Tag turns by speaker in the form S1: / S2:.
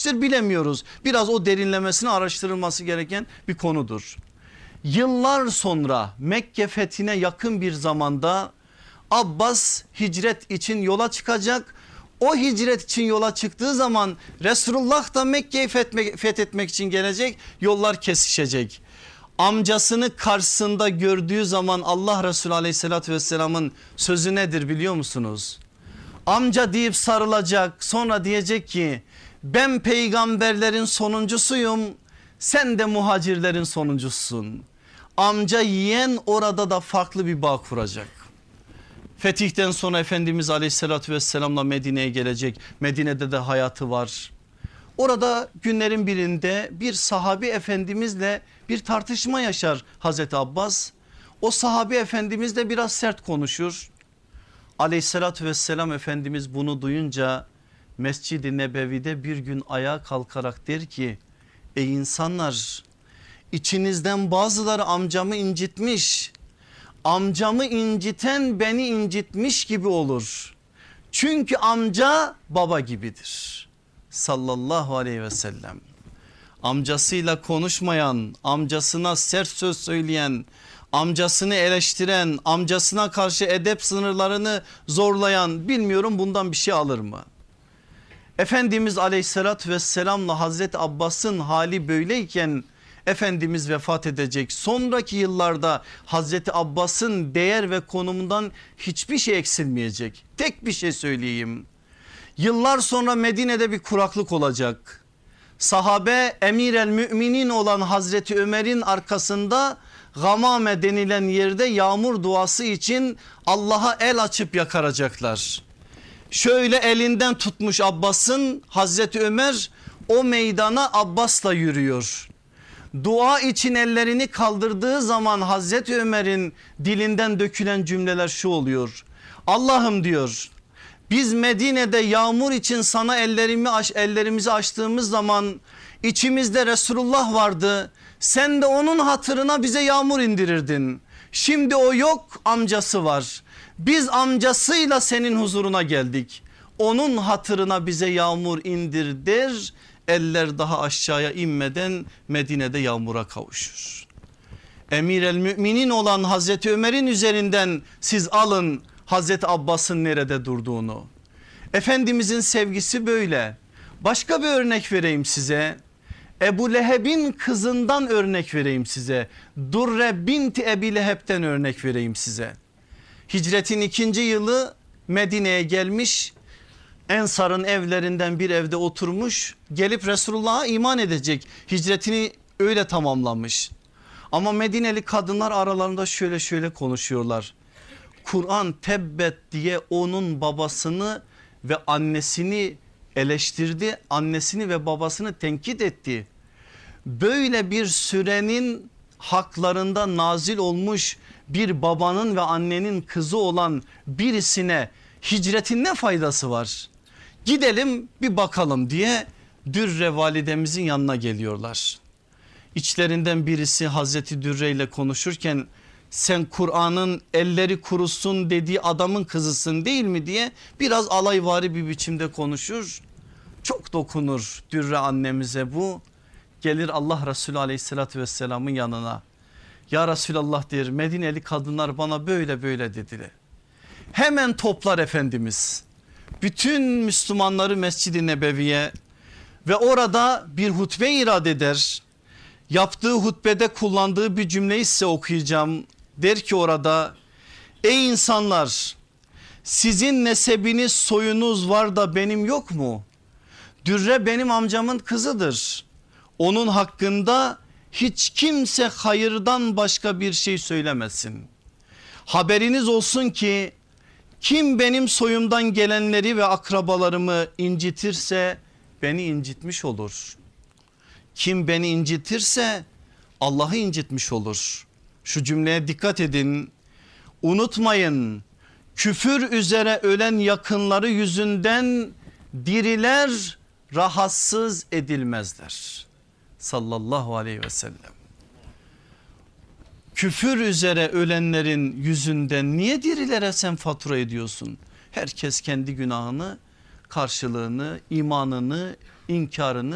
S1: gelmiştir bilemiyoruz. Biraz o derinlemesine araştırılması gereken bir konudur. Yıllar sonra Mekke fethine yakın bir zamanda Abbas hicret için yola çıkacak. O hicret için yola çıktığı zaman Resulullah da Mekke'yi fethetmek için gelecek, yollar kesişecek. Amcasını karşısında gördüğü zaman Allah Resulü aleyhissalatü vesselamın sözü nedir biliyor musunuz? Amca deyip sarılacak, sonra diyecek ki ben peygamberlerin sonuncusuyum, sen de muhacirlerin sonuncusun. Amca yiyen orada da farklı bir bağ kuracak. Fetihten sonra Efendimiz aleyhissalatü vesselamla Medine'ye gelecek. Medine'de de hayatı var. Orada günlerin birinde bir sahabi efendimizle bir tartışma yaşar Hazreti Abbas. O sahabi efendimiz de biraz sert konuşur. Aleyhissalatü vesselam Efendimiz bunu duyunca Mescid-i Nebevi'de bir gün ayağa kalkarak der ki ey insanlar, içinizden bazıları amcamı incitmiş. Amcamı inciten beni incitmiş gibi olur. Çünkü amca baba gibidir. Sallallahu aleyhi ve sellem. Amcasıyla konuşmayan, amcasına sert söz söyleyen, amcasını eleştiren, amcasına karşı edep sınırlarını zorlayan, bilmiyorum bundan bir şey alır mı? Efendimiz aleyhissalatü vesselamla Hazreti Abbas'ın hali böyleyken Efendimiz vefat edecek. Sonraki yıllarda Hazreti Abbas'ın değer ve konumundan hiçbir şey eksilmeyecek. Tek bir şey söyleyeyim. Yıllar sonra Medine'de bir kuraklık olacak. Sahabe emir el müminin olan Hazreti Ömer'in arkasında Gamame denilen yerde yağmur duası için Allah'a el açıp yakaracaklar. Şöyle elinden tutmuş Abbas'ın, Hazreti Ömer o meydana Abbas'la yürüyor. Dua için ellerini kaldırdığı zaman Hazreti Ömer'in dilinden dökülen cümleler şu oluyor. Allah'ım diyor, biz Medine'de yağmur için sana ellerimizi açtığımız zaman içimizde Resulullah vardı. Sen de onun hatırına bize yağmur indirirdin. Şimdi o yok, amcası var. Biz amcasıyla senin huzuruna geldik. Onun hatırına bize yağmur indir der. Eller daha aşağıya inmeden Medine'de yağmura kavuşur. Emir el müminin olan Hazreti Ömer'in üzerinden siz alın Hazreti Abbas'ın nerede durduğunu. Efendimizin sevgisi böyle. Başka bir örnek vereyim size. Ebu Leheb'in kızından örnek vereyim size. Durre binti Ebi Leheb'ten örnek vereyim size. Hicretin 2. yılı Medine'ye gelmiş. Ensar'ın evlerinden bir evde oturmuş, gelip Resulullah'a iman edecek, hicretini öyle tamamlamış. Ama Medineli kadınlar aralarında şöyle konuşuyorlar. Kur'an tebbet diye onun babasını ve annesini eleştirdi, annesini ve babasını tenkit etti. Böyle bir sürenin haklarında nazil olmuş bir babanın ve annenin kızı olan birisine hicretin ne faydası var? Gidelim bir bakalım diye Dürre validemizin yanına geliyorlar. İçlerinden birisi Hazreti Dürre ile konuşurken sen Kur'an'ın elleri kurusun dediği adamın kızısın değil mi diye biraz alayvari bir biçimde konuşur. Çok dokunur Dürre annemize bu. Gelir Allah Resulü aleyhissalatü vesselamın yanına. Ya Resulallah der, Medineli kadınlar bana böyle dediler. Hemen toplar Efendimiz bütün Müslümanları Mescid-i Nebevi'ye ve orada bir hutbe irad eder. Yaptığı hutbede kullandığı bir cümleyi size okuyacağım. Der ki orada, ey insanlar, sizin nesebiniz soyunuz var da benim yok mu? Dürre benim amcamın kızıdır. Onun hakkında hiç kimse hayırdan başka bir şey söylemesin. Haberiniz olsun ki kim benim soyumdan gelenleri ve akrabalarımı incitirse beni incitmiş olur. Kim beni incitirse Allah'ı incitmiş olur. Şu cümleye dikkat edin. Unutmayın, küfür üzere ölen yakınları yüzünden diriler rahatsız edilmezler. Sallallahu aleyhi ve sellem. Küfür üzere ölenlerin yüzünden niye dirilere sen fatura ediyorsun? Herkes kendi günahını, karşılığını, imanını, inkarını